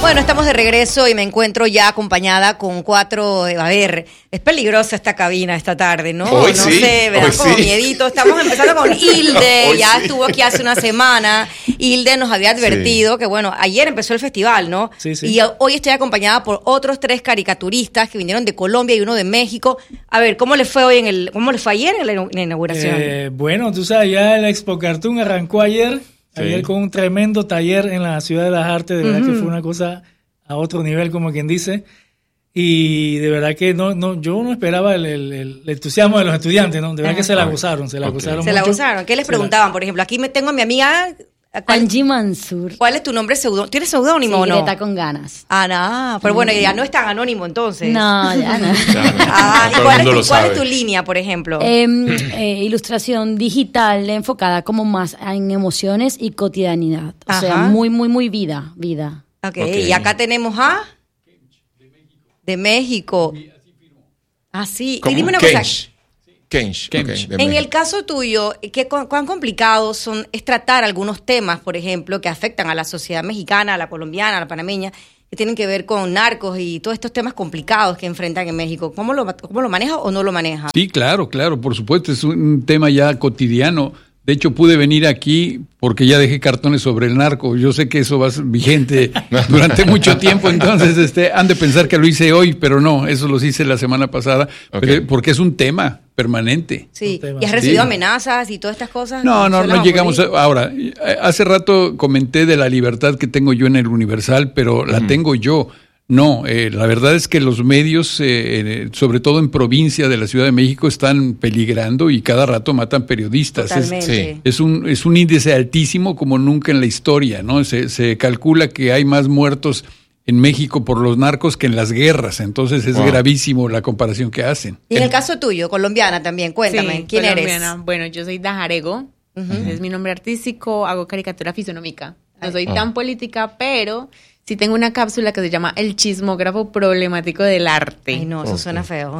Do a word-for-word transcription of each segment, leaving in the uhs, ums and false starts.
Bueno, estamos de regreso y me encuentro ya acompañada con cuatro, a ver, es peligrosa esta cabina esta tarde, ¿no? Hoy no sí, sé, me da hoy como sí. miedito. Estamos empezando con Hilde, Hoy ya sí. estuvo aquí hace una semana. Hilde nos había advertido Sí. que, bueno, ayer empezó el festival, ¿no? Sí, sí. Y hoy estoy acompañada por otros tres caricaturistas que vinieron de Colombia y uno de México. A ver, ¿cómo les fue hoy en el, cómo les fue ayer en la, en la inauguración? Eh, bueno, tú sabes, ya el Expo Cartoon arrancó ayer, Sí. ayer con un tremendo taller en la Ciudad de las Artes, de verdad Ujú. que fue una cosa a otro nivel, como quien dice, y de verdad que no, no, yo no esperaba el, el, el entusiasmo de los estudiantes, ¿no? De verdad Ajá. que se la Ah, gozaron, se la ok. gozaron ¿Se la mucho. gozaron? ¿Qué les Se la- preguntaban? Por ejemplo, aquí me tengo a mi amiga. ¿Cuál, Angie Mansur. cuál es tu nombre seudónimo? ¿Tienes seudónimo o Sí, no? Greta con ganas. Ah, no, pero bueno, ya no es tan anónimo entonces. No, ya no. Ah, ¿y Todo el cuál, es mundo tu, lo cuál es sabe. tu línea, por ejemplo? Em, eh, ilustración digital enfocada como más en emociones y cotidianidad. O sea, Ajá. muy, muy, muy vida, vida. Okay. ok. Y acá tenemos a... De México. Ah, sí. Y ¿Cómo? dime una cosa. Kench. Kench. Kench. ok, de En México. el caso tuyo, ¿qué, cu- ¿cuán complicados son es tratar algunos temas, por ejemplo, que afectan a la sociedad mexicana, a la colombiana, a la panameña, que tienen que ver con narcos y todos estos temas complicados que enfrentan en México? ¿Cómo lo, cómo lo maneja o no lo maneja? Sí, claro, claro, por supuesto, es un tema ya cotidiano. De hecho, pude venir aquí porque ya dejé cartones sobre el narco. Yo sé que eso va a ser vigente durante mucho tiempo, entonces este, han de pensar que lo hice hoy, pero no, eso los hice la semana pasada, Ok. pero- porque es un tema permanente. Sí. Un tema. ¿Y has recibido Sí. amenazas y todas estas cosas? No, no, no Suena llegamos a, bonito. ahora, eh, hace rato comenté de la libertad que tengo yo en el Universal, pero la tengo yo. No, eh, la verdad es que los medios, eh, eh, sobre todo en provincia de la Ciudad de México, están peligrando y cada rato matan periodistas. Es, Totalmente. sí. es un es un índice altísimo como nunca en la historia, ¿no? Se, se calcula que hay más muertos en México por los narcos que en las guerras, entonces es Wow. gravísimo la comparación que hacen. Y en el caso tuyo, colombiana también, cuéntame, Sí, ¿quién colombiana. eres? Bueno, yo soy Dajarego, ese es mi nombre artístico, hago caricatura fisonómica. No soy Ah. tan política, pero sí tengo una cápsula que se llama El Chismógrafo Problemático del Arte. Ay, no, eso Ok. suena feo.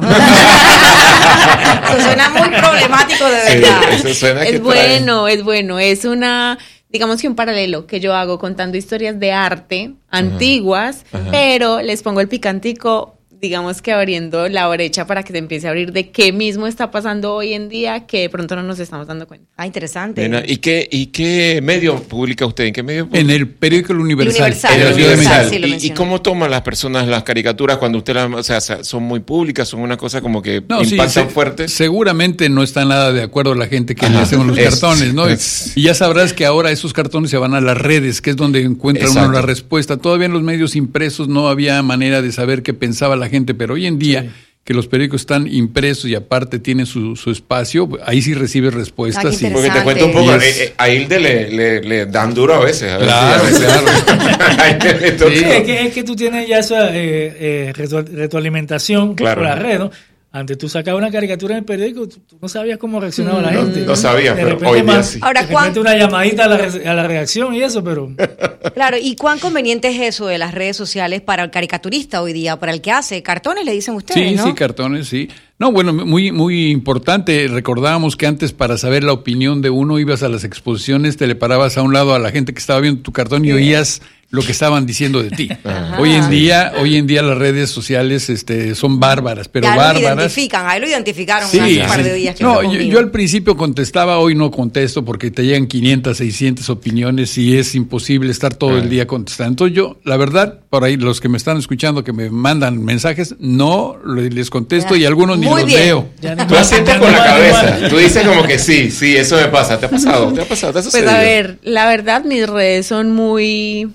Eso suena muy problemático, de Sí, verdad. eso suena que Es bueno, es bueno, es una, digamos que un paralelo que yo hago contando historias de arte antiguas, Ajá. pero les pongo el picantico, digamos que abriendo la brecha para que se empiece a abrir de qué mismo está pasando hoy en día que de pronto no nos estamos dando cuenta. Ah, interesante. Nena, ¿Y qué, ¿Y qué medio publica usted? ¿En qué medio publica? En el periódico El Universal, Universal, de En la el Ciudad de Universal, México. sí, lo ¿Y, ¿Y mencionó. cómo toman las personas las caricaturas cuando usted las, o sea, son muy públicas, son una cosa como que No, sí, impactan se- fuerte? Seguramente no está nada de acuerdo la gente que le Ajá. hacemos los Es- cartones, ¿no? es- Y ya sabrás que ahora esos cartones se van a las redes, que es donde encuentra uno Exacto. la respuesta. Todavía en los medios impresos no había manera de saber qué pensaba la gente, pero hoy en día que los periódicos están impresos y aparte tienen su, su espacio, ahí sí recibes respuestas. Ah, qué y- Porque te interesante. cuento un poco, Y es- eh, eh, a Hilde le, le, le dan duro a veces. A ver, Claro, sí, a veces. A Hilde le toca. Sí, Sí, es que, es que tú tienes ya esa eh, eh, retro- retroalimentación Claro. por la red, ¿no? Antes tú sacabas una caricatura en el periódico, tú, tú no sabías cómo reaccionaba la No, gente. no sabías, De pero repente hoy día más- sí. Ahora, de repente ¿cuán- una llamadita a la, re- a la redacción y eso, pero... Claro, ¿y cuán conveniente es eso de las redes sociales para el caricaturista hoy día, para el que hace cartones, le dicen ustedes, Sí, ¿no? sí, cartones, sí. No, bueno, muy, muy importante. Recordábamos que antes para saber la opinión de uno ibas a las exposiciones, te le parabas a un lado a la gente que estaba viendo tu cartón y oías lo que estaban diciendo de ti. Ajá. Hoy en día, hoy en día las redes sociales este, son bárbaras, pero ya lo bárbaras. identifican, ahí lo identificaron Sí, hace un par de sí. días. que No, fue yo, conmigo. yo al principio contestaba, hoy no contesto porque te llegan quinientas, seiscientas opiniones y es imposible estar todo el día contestando. Entonces yo, la verdad, por ahí los que me están escuchando, que me mandan mensajes, no le- les contesto y algunos ni Muy los bien. veo. Ya ni Tú más- asientes ya con ni la más- ni cabeza. más. Tú dices como que sí, sí, eso me pasa. ¿Te ha pasado? ¿Te ha pasado? ¿Te ha Pues sucedido? a ver, la verdad mis redes son muy...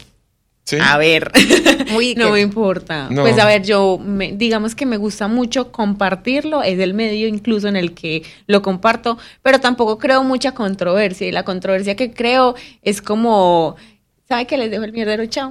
¿Sí? A ver, Muy no que- me importa. No. Pues a ver, yo me- digamos que me gusta mucho compartirlo, es el medio incluso en el que lo comparto, pero tampoco creo mucha controversia y la controversia que creo es como, ¿sabe qué? Les dejo el mierdero, chao.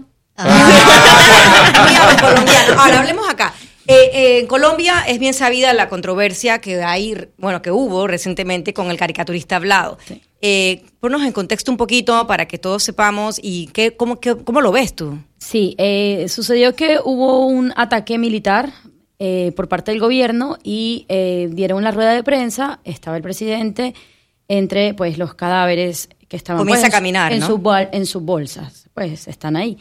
Ah, mira, los colombianos. Ahora hablemos acá. Eh, eh, en Colombia es bien sabida la controversia que hay, bueno, que hubo recientemente con el caricaturista Hablado. Eh, ponnos en contexto un poquito para que todos sepamos y qué, cómo, qué, cómo lo ves tú. Sí, eh, sucedió que hubo un ataque militar eh, por parte del gobierno y eh, dieron una rueda de prensa, estaba el presidente entre pues los cadáveres que estaban Comienza pues, a caminar, en, ¿no? sus bol- en sus bolsas, pues están ahí.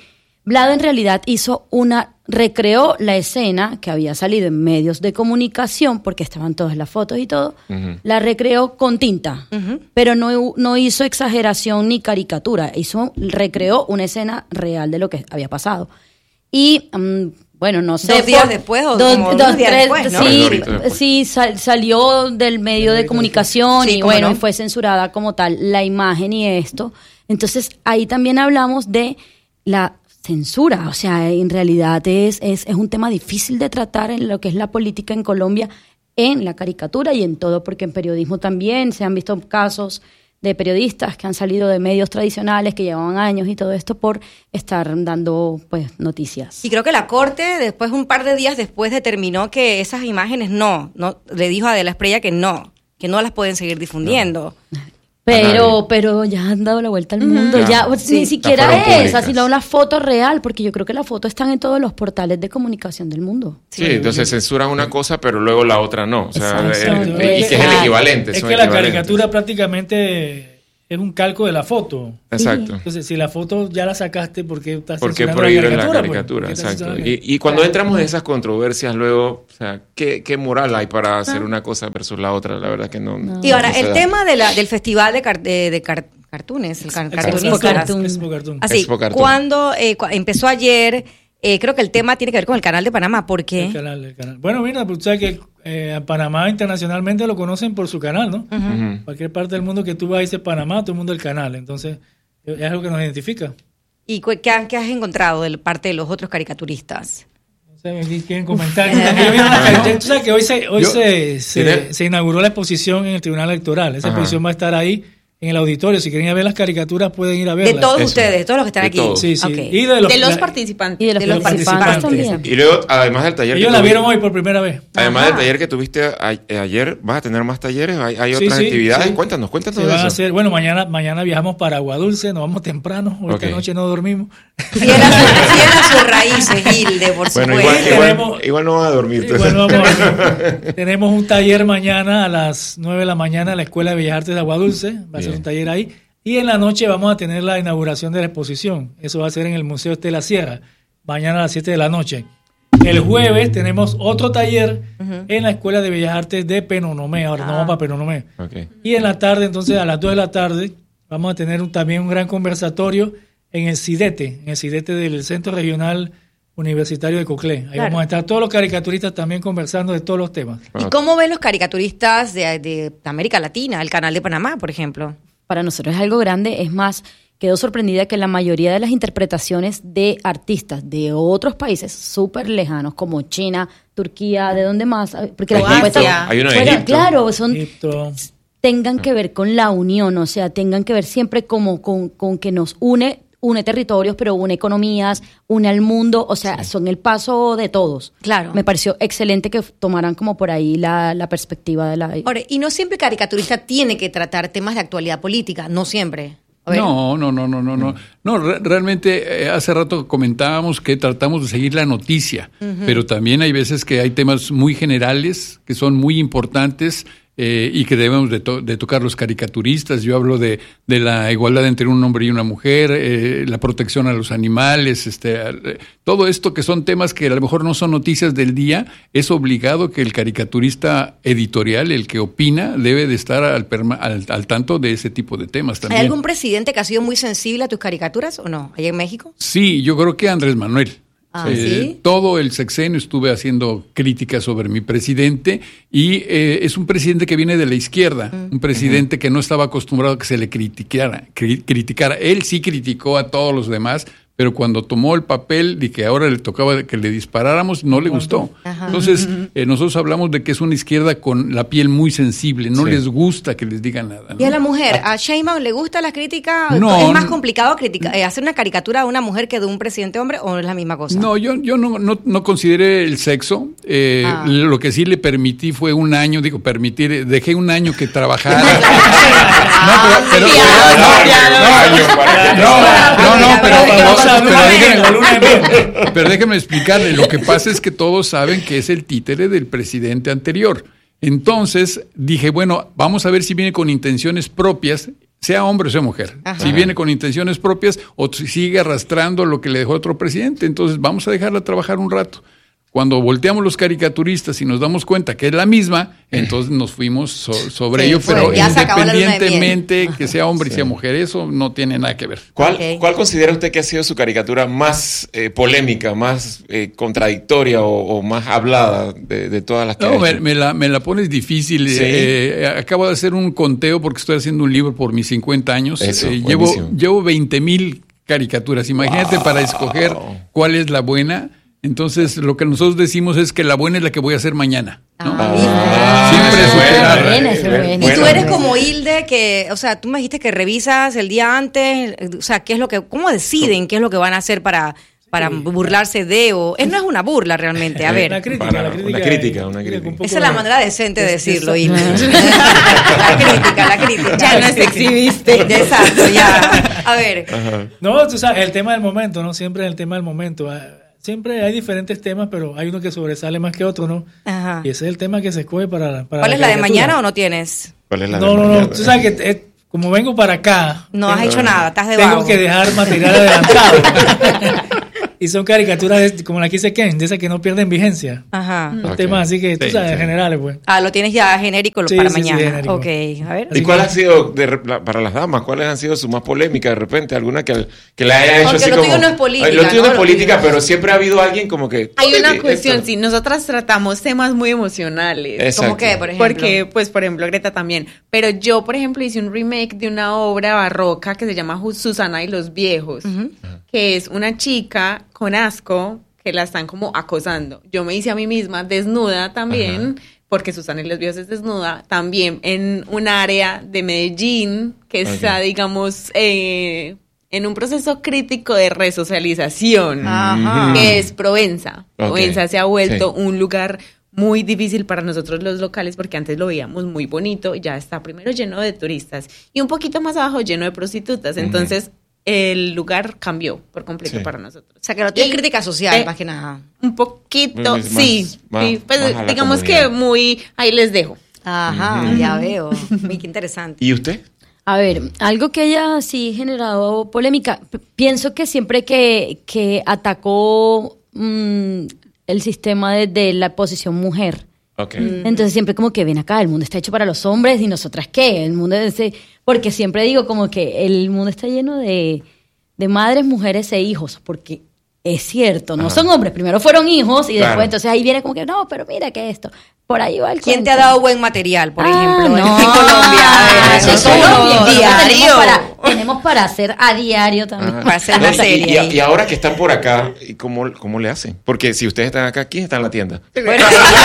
Vlado en realidad hizo una, recreó la escena que había salido en medios de comunicación, porque estaban todas las fotos y todo, uh-huh. la recreó con tinta, uh-huh. pero no, no hizo exageración ni caricatura, hizo, recreó una escena real de lo que había pasado. Y, um, bueno, no sé. ¿Dos días por, después o dos, como dos días tres, después, ¿no? Sí, sí sal, salió del medio de comunicación sí, y bueno, no? fue censurada como tal la imagen y esto. Entonces, ahí también hablamos de la censura. O sea, en realidad es, es, es un tema difícil de tratar en lo que es la política en Colombia, en la caricatura y en todo, porque en periodismo también se han visto casos de periodistas que han salido de medios tradicionales que llevaban años y todo esto por estar dando pues noticias. Y creo que la Corte después, un par de días después, determinó que esas imágenes no, no le dijo a De la Espriella que no, que no las pueden seguir difundiendo. No. Pero, pero ya han dado la vuelta al mundo, uh-huh. ya sí, ni siquiera es, así no la foto real, porque yo creo que las fotos están en todos los portales de comunicación del mundo. Sí, sí, entonces censuran una cosa, pero luego la otra no, o sea, el, el, y que es el equivalente. Es que la caricatura prácticamente es un calco de la foto. Exacto. Entonces, si la foto ya la sacaste, ¿por qué estás ¿Por qué prohíbes la caricatura? Pues? Exacto. Y, y cuando no. entramos en esas controversias luego, o sea, ¿qué, qué moral hay para hacer no. una cosa versus la otra? La verdad que no. no. Y ahora, no el da. tema de la, del festival de, car, de, de car, cartoons, el car, Expo Cartoon. Expo Cartoon. Así, cuando eh, cu empezó ayer, eh, creo que el tema tiene que ver con el canal de Panamá. ¿Por qué? El canal, el canal. Bueno, mira, pues sabes que eh, a Panamá internacionalmente lo conocen por su canal, ¿no? Uh-huh. Uh-huh. Cualquier parte del mundo que tú vas y dices Panamá, todo el mundo el canal. Entonces, es algo que nos identifica. ¿Y qué, qué has encontrado de parte de los otros caricaturistas? No sé, quieren comentar. Tú sabes que hoy, se, hoy Yo, se, se, se inauguró la exposición en el Tribunal Electoral. Esa Ajá. exposición va a estar ahí en el auditorio. Si quieren ir a ver las caricaturas, pueden ir a verlas. De todos Eso. ustedes, de todos los que están de aquí. Todos. Sí, sí. Okay. Y de los, de los participantes. Y de los, de los participantes, participantes también. Y luego, además del taller Ellos que la tuviste, vieron hoy por primera vez. Además Ajá. del taller que tuviste a, a, ayer, ¿vas a tener más talleres? ¿Hay, hay sí, otras sí, actividades? Sí. Cuéntanos, cuéntanos Se de van eso. A hacer, bueno, mañana, mañana viajamos para Aguadulce, nos vamos temprano. Hoy okay. esta noche no dormimos. Fiel a sus su raíces, Gilde, por bueno, supuesto. Igual, igual, tenemos, igual no vas a dormir. Igual no vamos a, tenemos un taller mañana a las nueve de la mañana en la Escuela de Bellas Artes de Aguadulce. Va a Bien. ser un taller ahí. Y en la noche vamos a tener la inauguración de la exposición. Eso va a ser en el Museo Estela Sierra, mañana a las siete de la noche. El jueves tenemos otro taller uh-huh. en la Escuela de Bellas Artes de Penonomé. Ahora ah. no vamos para Penonomé. Okay. Y en la tarde, entonces, a las dos de la tarde, vamos a tener un, también un gran conversatorio en el CIDETE, en el CIDETE del Centro Regional Universitario de Coclé. Ahí claro. vamos a estar todos los caricaturistas también conversando de todos los temas. ¿Y cómo ven los caricaturistas de, de América Latina, el Canal de Panamá, por ejemplo? Para nosotros es algo grande, es más, quedó sorprendida que la mayoría de las interpretaciones de artistas de otros países súper lejanos, como China, Turquía, ¿de dónde más? Porque la Asia. Hay uno de Egipto. Claro, son, Egipto. tengan que ver con la unión, o sea, tengan que ver siempre como con, con que nos une, une territorios, pero une economías, une al mundo, o sea, sí. son el paso de todos. Claro. Me pareció excelente que tomaran como por ahí la, la perspectiva de la... Ahora, y no siempre caricaturista tiene que tratar temas de actualidad política, no siempre. No, no, no, no, no, no. No, re- realmente eh, hace rato comentábamos que tratamos de seguir la noticia, uh-huh. pero también hay veces que hay temas muy generales que son muy importantes. Eh, y que debemos de, to- de tocar los caricaturistas. Yo hablo de, de la igualdad entre un hombre y una mujer, eh, la protección a los animales, este, eh, todo esto que son temas que a lo mejor no son noticias del día. Es obligado que el caricaturista editorial, el que opina, debe de estar al, perma- al, al tanto de ese tipo de temas también. ¿Hay algún presidente que ha sido muy sensible a tus caricaturas o no, allá en México? Sí, yo creo que Andrés Manuel. Ah, eh, ¿sí? Todo el sexenio estuve haciendo críticas sobre mi presidente y eh, es un presidente que viene de la izquierda, uh-huh. un presidente uh-huh. que no estaba acostumbrado a que se le criticara, cri- criticara. Él sí criticó a todos los demás, pero cuando tomó el papel de que ahora le tocaba que le disparáramos, no le gustó. Ajá. Entonces, eh, nosotros hablamos de que es una izquierda con la piel muy sensible, no sí. les gusta que les digan nada, ¿no? ¿Y a la mujer? ¿A Sheinbaum le gusta la crítica? No, ¿Es más complicado critica, eh, hacer una caricatura de una mujer que de un presidente hombre o es la misma cosa? No, yo, yo no, no, no consideré el sexo. Eh, ah. Lo que sí le permití fue un año, digo, permitir, dejé un año que trabajara. no, pero, pero, no, no, no, pero Pero déjenme, pero déjenme explicarle, lo que pasa es que todos saben que es el títere del presidente anterior. Entonces dije, bueno, vamos a ver si viene con intenciones propias, sea hombre o sea mujer. Ajá. Si viene con intenciones propias o si sigue arrastrando lo que le dejó otro presidente. Entonces vamos a dejarla trabajar un rato. Cuando volteamos los caricaturistas y nos damos cuenta que es la misma, entonces nos fuimos so- sobre sí, ello, pero pues, independientemente que sea hombre sí. y sea mujer, eso no tiene nada que ver. ¿Cuál, okay. ¿cuál considera usted que ha sido su caricatura más eh, polémica, más eh, contradictoria o, o más hablada de, de todas las que No, ha me, hecho? me, la, me la pones difícil. ¿Sí? Eh, acabo de hacer un conteo porque estoy haciendo un libro por mis cincuenta años. Eso, eh, llevo, llevo veinte mil caricaturas. Imagínate wow. para escoger cuál es la buena. Entonces, lo que nosotros decimos es que la buena es la que voy a hacer mañana, ¿no? Ah, Siempre superar. Buena, es buena. Y tú eres como Hilde, que, o sea, tú me dijiste que revisas el día antes, o sea, qué es lo que, cómo deciden qué es lo que van a hacer para, para sí. burlarse de, o es no es una burla realmente, a ver. Una crítica, para, la crítica, una crítica, una crítica. Esa es la manera decente de decirlo, Hilde. La crítica, la crítica. Ya no es exhibiste. Exacto, ya. A ver. Ajá. No, tú sabes, el tema del momento, ¿no? Siempre el tema del momento. Siempre hay diferentes temas, pero hay uno que sobresale más que otro, ¿no? Ajá. Y ese es el tema que se escoge para, para ¿Cuál la es la de mañana o no tienes? ¿Cuál es la no, de no, mañana? no, tú sabes que eh, como vengo para acá... No tengo, has hecho nada, estás de Tengo vago. que dejar material adelantado. Y son caricaturas de, como la que dice Ken, de esas que no pierden vigencia. Ajá. Los okay. temas así que, tú sí, sabes, sí. generales, pues. Ah, lo tienes ya genérico sí, para sí, mañana. Sí, ok, a ver. ¿Y cuál ha sido, de, para las damas, cuáles han sido sus más polémicas de repente? ¿Alguna que, que le haya hecho Porque así lo como... tuyo no es política, Lo tuyo no, ¿no? es política, pero siempre ha habido alguien como que... Hay una cuestión, esto. sí, nosotras tratamos temas muy emocionales. Exacto. ¿Cómo qué, por ejemplo? Porque, pues, por ejemplo, Greta también. Pero yo, por ejemplo, hice un remake de una obra barroca que se llama Susana y los viejos, uh-huh. que es una chica con asco que la están como acosando. Yo me hice a mí misma desnuda también, uh-huh. porque Susana y los viejos es desnuda, también en un área de Medellín que okay. está, digamos, eh, en un proceso crítico de resocialización, uh-huh. que es Provenza. Okay. Provenza se ha vuelto sí. un lugar muy difícil para nosotros los locales porque antes lo veíamos muy bonito, ya está primero lleno de turistas y un poquito más abajo lleno de prostitutas, uh-huh. entonces el lugar cambió por completo sí. para nosotros. O sea, que no tiene crítica social, eh, más que nada. Un poquito, más, sí, más, sí pues más digamos que muy, ahí les dejo. Ajá, uh-huh. ya veo, muy interesante. ¿Y usted? A ver, algo que haya sí generado polémica, P- pienso que siempre que, que atacó mmm, el sistema de, de la posición mujer, okay. entonces siempre como que ven acá, el mundo está hecho para los hombres y nosotras qué, el mundo es, porque siempre digo como que el mundo está lleno de, de madres, mujeres e hijos, porque es cierto, no Ajá. son hombres, primero fueron hijos y claro. después entonces ahí viene como que no, pero mira que esto, por ahí va el ¿Quién cuento. te ha dado buen material, por ah, ejemplo, no, en Colombia? Ah, eso sí, Colombia, diario. Tenemos para, tenemos para hacer a diario también. Ah, para hacer una y, serie. Y, y ahora que están por acá, ¿cómo, ¿cómo le hacen? Porque si ustedes están acá, ¿quién está en la tienda? Bueno,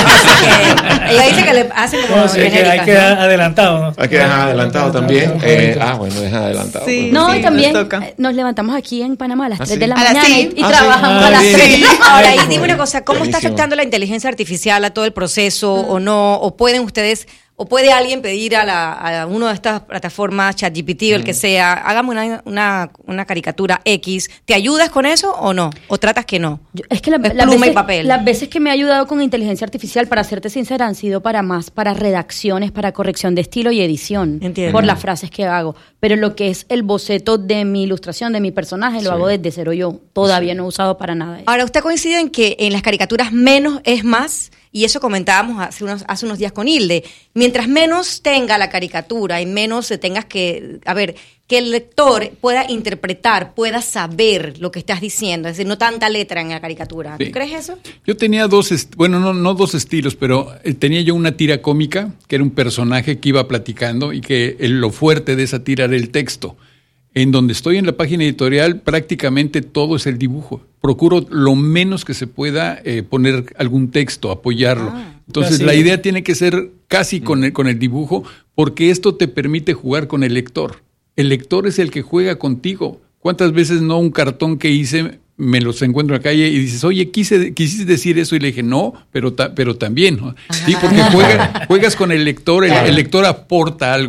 ella, ella dice que le hacen como no, sí, que hay que dejar adelantado, ¿no? Hay que dejar adelantado también. Eh, ah, bueno, dejan adelantado. Sí. Pues, no, sí, y también nos, nos levantamos aquí en Panamá a las ¿Ah, tres sí? de la ¿A mañana las y, y ¿Ah, trabajamos sí? a las Ah, tres. sí. Ahora, y Ay, dime una cosa, ¿cómo buenísimo. está afectando la inteligencia artificial a todo el proceso mm. o no? ¿O pueden ustedes, o puede alguien pedir a, la, a una de estas plataformas, ChatGPT o el mm. que sea, hágame una, una, una caricatura X, ¿te ayudas con eso o no? ¿O tratas que no? Yo, es que la, es las, pluma veces, y papel. las veces que me ha ayudado con inteligencia artificial, para serte sincera, han sido para más, para redacciones, para corrección de estilo y edición. Entiendo. Por las frases que hago. Pero lo que es el boceto de mi ilustración, de mi personaje, lo sí. hago desde cero yo. Todavía sí. no he usado para nada eso. Ahora, ¿usted coincide en que en las caricaturas menos es más? Y eso comentábamos hace unos, hace unos días con Hilde. Mientras menos tenga la caricatura y menos tengas que, a ver, que el lector pueda interpretar, pueda saber lo que estás diciendo. Es decir, no tanta letra en la caricatura. ¿Tú Sí. crees eso? Yo tenía dos, est- bueno, no, no dos estilos, pero eh, tenía yo una tira cómica, que era un personaje que iba platicando y que el- lo fuerte de esa tira era el texto. En donde estoy en la página editorial, prácticamente todo es el dibujo. Procuro lo menos que se pueda eh, poner algún texto, apoyarlo. Ah, Entonces, así. la idea tiene que ser casi con el, con el dibujo, porque esto te permite jugar con el lector. El lector es el que juega contigo. ¿Cuántas veces no un cartón que hice me los encuentro en la calle y dices, oye, quise, quisiste decir eso? Y le dije, no, pero, ta, pero también. ¿No? Sí, porque juega, juegas con el lector, el, el lector aporta algo.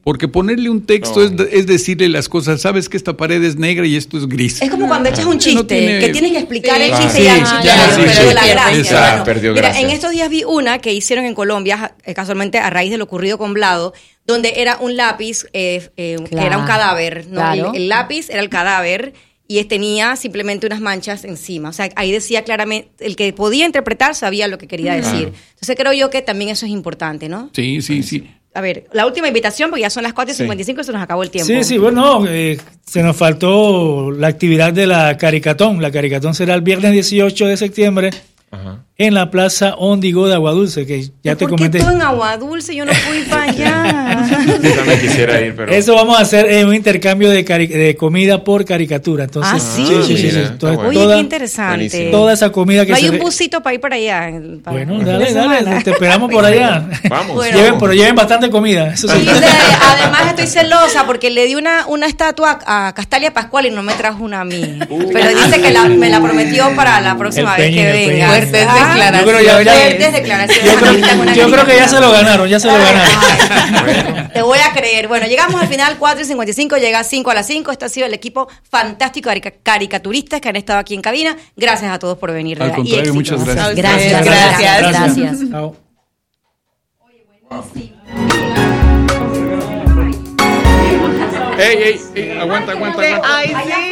Porque ponerle un texto No. es, es decirle las cosas, sabes que esta pared es negra y esto es gris. Es como cuando echas un chiste, No tiene- que tienes que explicar el Sí, chiste sí, y ya el sí, chiste ya, ya sí, perdió sí, la sí, gracia. exacto, Bueno, perdió mira, gracia. en estos días vi una que hicieron en Colombia, eh, casualmente a raíz de lo ocurrido con Vlado, donde era un lápiz, eh, eh, que Claro, era un cadáver, ¿no? claro. El, el lápiz era el cadáver y tenía simplemente unas manchas encima. O sea, ahí decía claramente, el que podía interpretar sabía lo que quería decir. Entonces creo yo que también eso es importante, ¿no? Sí, sí, sí. A ver, la última invitación, porque ya son las cuatro y cincuenta y cinco y se nos acabó el tiempo. Sí, sí, bueno, eh, se nos faltó la actividad de la Caricatón. La Caricatón será el viernes dieciocho de septiembre Ajá. en la Plaza Óndigo de Aguadulce, que ya te ¿Por qué comenté. todo en Agua Dulce? Yo no fui para allá. Yo también quisiera ir, pero... Eso vamos a hacer eh, un intercambio de, cari- de comida por caricatura. Entonces, Ah, ¿sí? sí, sí, sí, sí. Mira, Entonces, está Oye, toda, qué interesante. Buenísimo. toda esa comida que No hay se un re- busito para ir para allá. el- para- Bueno, el fin dale, de dale, semana. te esperamos por allá. Vamos. Bueno. Lleven, pero lleven bastante comida. Eso sí. Sí, le- además estoy celosa porque le di una, una estatua a Castalia Pascual y no me trajo una a mí. Pero dice que la- me la prometió para la próxima El vez que Peña, el venga. Peña. Fuertes Ah, declaraciones. Yo creo ya- ya- Fuertes declaraciones. Yo creo, Ahorita con una yo creo que ya caricatura. se lo ganaron, ya se lo ganaron. Ay, te voy a creer. Bueno, llegamos al final, cuatro y cincuenta y cinco, llega cinco a las cinco. Este ha sido el equipo fantástico de carica- caricaturistas que han estado aquí en cabina. Gracias a todos por venir. Al ¿verdad? Y contrario, éxitos. muchas gracias. Gracias, Gracias. gracias. gracias. Chao. Ey, ey, ey, aguanta, aguanta, aguanta. Ay, sí.